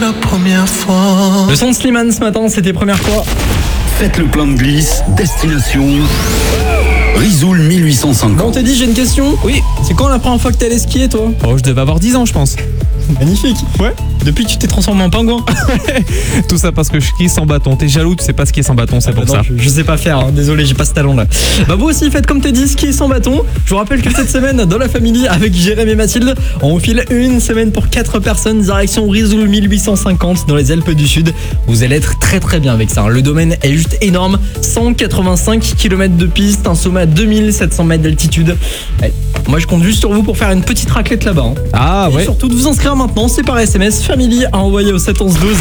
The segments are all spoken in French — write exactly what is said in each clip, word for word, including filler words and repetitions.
La première fois. Le son de Slimane ce matin, c'était première fois. Faites le plein de glisse, destination Risoul mille huit cent cinquante. Bon, t'es dit, j'ai une question. Oui, c'est quand la première fois que t'es allé skier, toi? Oh, je devais avoir dix ans, je pense. Magnifique. Ouais. Depuis que tu t'es transformé en pingouin. Tout ça parce que je skie sans bâton. T'es jaloux, tu sais pas skier sans bâton, c'est Ah bah pour non, ça. Je, je sais pas faire, hein. Désolé, j'ai pas ce talent là. Bah vous aussi faites comme t'es dit, skier sans bâton. Je vous rappelle que cette semaine, dans la famille avec Jérémy et Mathilde, on vous file une semaine pour quatre personnes, direction Risoul mille huit cent cinquante dans les Alpes du Sud. Vous allez être très très bien avec ça. Le domaine est juste énorme, cent quatre-vingt-cinq kilomètres de piste, un sommet à deux mille sept cents mètres d'altitude. Allez, moi je compte juste sur vous pour faire une petite raclette là-bas. Hein. Ah Et ouais. surtout de vous inscrire maintenant, c'est par S M S Family à envoyer au sept onze douze.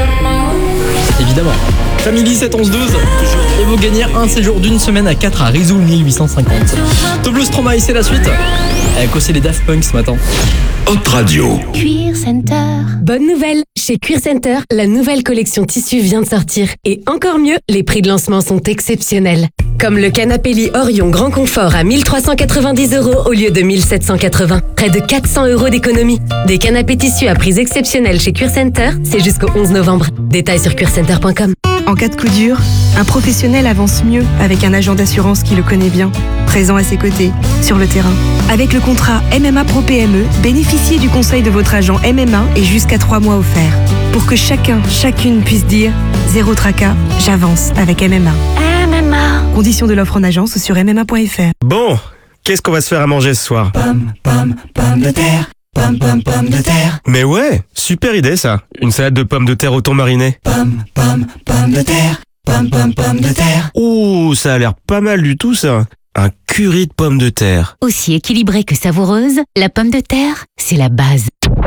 Évidemment. Family sept onze douze. Et vous gagnez un séjour d'une semaine à quatre à Risoul mille huit cent cinquante. Top Stromae, c'est la suite. Avec aussi les Daft Punk ce matin. Hot Radio. Cuir Center. Bonne nouvelle, chez Cuir Center, la nouvelle collection tissu vient de sortir. Et encore mieux, les prix de lancement sont exceptionnels. Comme le canapé lit Orion Grand Confort à mille trois cent quatre-vingt-dix euros au lieu de mille sept cent quatre-vingts. Près de quatre cents euros d'économie. Des canapés tissus à prix exceptionnels chez Cuir Center, c'est jusqu'au onze novembre. Détails sur cuir center point com. En cas de coup dur, un professionnel avance mieux avec un agent d'assurance qui le connaît bien, présent à ses côtés, sur le terrain. Avec le contrat M M A Pro P M E, bénéficiez du conseil de votre agent M M A et jusqu'à trois mois offerts. Pour que chacun, chacune puisse dire « Zéro tracas, j'avance avec M M A ». M M A. Conditions de l'offre en agence sur m m a point f r. Bon, qu'est-ce qu'on va se faire à manger ce soir? Pomme, pomme, pomme de terre. Pomme, pomme, pomme de terre. Mais ouais, super idée ça. Une salade de pommes de terre au thon mariné. Pomme, pomme, pomme de terre. Pomme, pomme, pomme de terre. Ouh, ça a l'air pas mal du tout ça. Un curry de pommes de terre. Aussi équilibrée que savoureuse, la pomme de terre, c'est la base.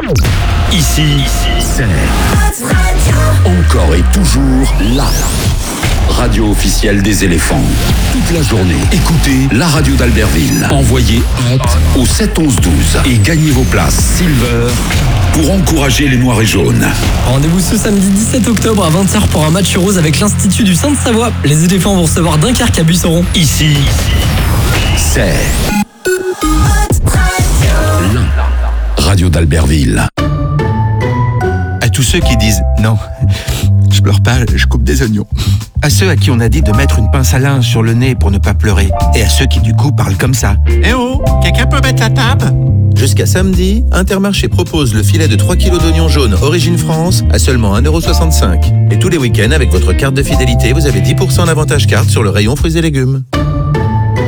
Ici, c'est encore et toujours la radio officielle des éléphants. Toute la journée, écoutez la radio d'Albertville. Envoyez Hot au sept onze douze et gagnez vos places Silver pour encourager les Noirs et Jaunes. Rendez-vous ce samedi dix-sept octobre à vingt heures pour un match rose avec l'Institut du Sainte-Savoie. Les éléphants vont recevoir Dunkerque à Buisseron. Ici, c'est la radio d'Albertville. À tous ceux qui disent « Non, je pleure pas, je coupe des oignons ». À ceux à qui on a dit de mettre une pince à linge sur le nez pour ne pas pleurer. Et à ceux qui du coup parlent comme ça. « Eh oh, quelqu'un peut mettre la table ?» Jusqu'à samedi, Intermarché propose le filet de trois kilos d'oignons jaunes Origine France à seulement un euro soixante-cinq. Et tous les week-ends, avec votre carte de fidélité, vous avez dix pour cent d'avantage carte sur le rayon fruits et légumes.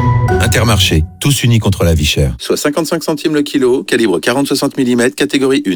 Intermarché, tous unis contre la vie chère. Soit cinquante-cinq centimes le kilo, calibre quarante à soixante millimètres, catégorie un.